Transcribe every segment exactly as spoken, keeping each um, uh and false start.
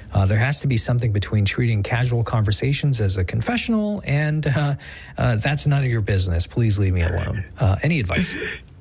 Uh, there has to be something between treating casual conversations as a confessional and uh, uh, that's none of your business. Please leave me alone. Uh, any advice?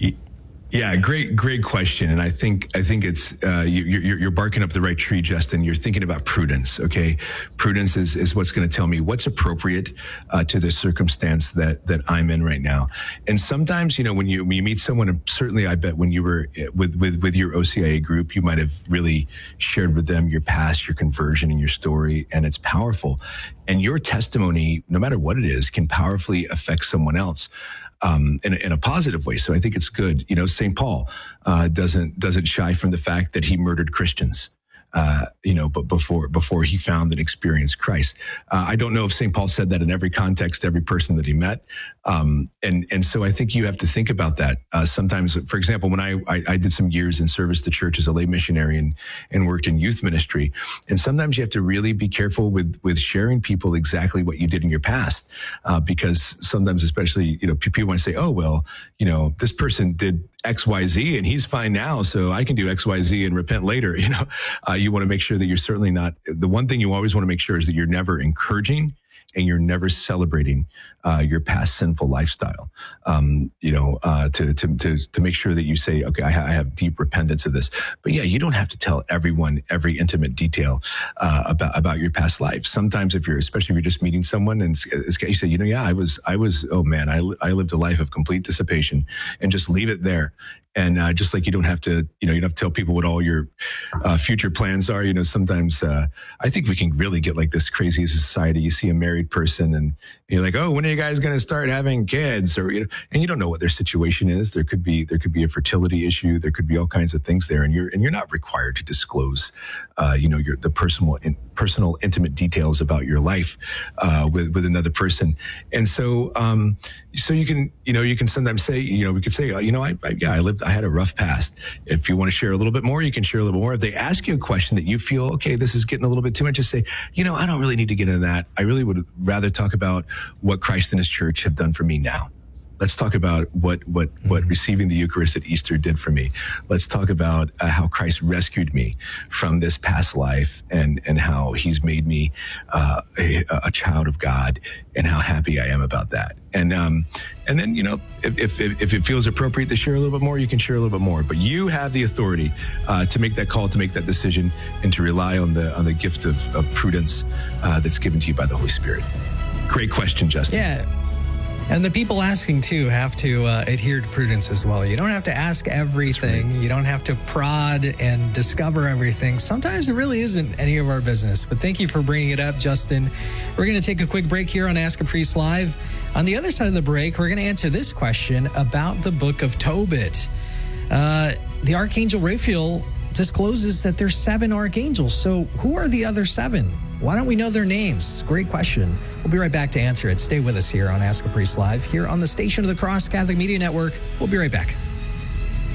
Yeah, great, great question. And I think, I think it's, uh, you, you're, you're barking up the right tree, Justin. You're thinking about prudence. Okay. Prudence is, is what's going to tell me what's appropriate, uh, to the circumstance that, that I'm in right now. And sometimes, you know, when you, when you meet someone, certainly I bet when you were with, with, with your O C I A group, you might have really shared with them your past, your conversion and your story. And it's powerful. And your testimony, no matter what it is, can powerfully affect someone else. Um, in, a, in a positive way. So I think it's good. You know, Saint Paul, uh, doesn't, doesn't shy from the fact that he murdered Christians. Uh, you know, but before, before he found and experienced Christ. Uh, I don't know if Saint Paul said that in every context, every person that he met. Um, and, and so I think you have to think about that. Uh, sometimes, for example, when I, I, I did some years in service to church as a lay missionary and, and worked in youth ministry. And sometimes you have to really be careful with, with sharing people exactly what you did in your past. Uh, because sometimes, especially, you know, people want to say, oh, well, you know, this person did X Y Z and he's fine now, so I can do X Y Z and repent later. You know, uh, you want to make sure that you're certainly not, the one thing you always want to make sure is that you're never encouraging and you're never celebrating uh, your past sinful lifestyle. Um, you know, uh, to, to, to, to make sure that you say, okay, I, ha- I have deep repentance of this. But yeah, you don't have to tell everyone every intimate detail uh, about, about your past life. Sometimes if you're, especially if you're just meeting someone and it's, you say, you know, yeah, I was, I was, oh man, I, I lived a life of complete dissipation, and just leave it there. And uh, just like you don't have to, you know, you don't have to tell people what all your uh, future plans are. You know, sometimes uh, I think we can really get like this crazy as a society. You see a married person and you're like, oh, when are you guys going to start having kids? Or, you know, and you don't know what their situation is. There could be, there could be a fertility issue. There could be all kinds of things there. And you're, and you're not required to disclose, uh, you know, your, the personal, in, personal, intimate details about your life uh, with, with another person. And so, um, so you can, you know, you can sometimes say, you know, we could say, uh, you know, I, I, yeah, I lived, I had a rough past. If you want to share a little bit more, you can share a little more. If they ask you a question that you feel, okay, this is getting a little bit too much, just say, you know, I don't really need to get into that. I really would rather talk about what Christ and his church have done for me now. Let's talk about what what what receiving the Eucharist at Easter did for me. Let's talk about uh, how Christ rescued me from this past life, and and how he's made me uh, a, a child of God, and how happy I am about that. And um and then, you know, if if if it feels appropriate to share a little bit more, you can share a little bit more. But you have the authority uh, to make that call, to make that decision, and to rely on the on the gift of, of prudence uh, that's given to you by the Holy Spirit. Great question, Justin. Yeah. And the people asking, too, have to uh, adhere to prudence as well. You don't have to ask everything. Right. You don't have to prod and discover everything. Sometimes it really isn't any of our business. But thank you for bringing it up, Justin. We're going to take a quick break here on Ask a Priest Live. On the other side of the break, we're going to answer this question about the book of Tobit. Uh, the Archangel Raphael discloses that there's seven archangels. So who are the other seven? Why don't we know their names? It's a great question. We'll be right back to answer it. Stay with us here on Ask a Priest Live, here on the Station of the Cross Catholic Media Network. We'll be right back.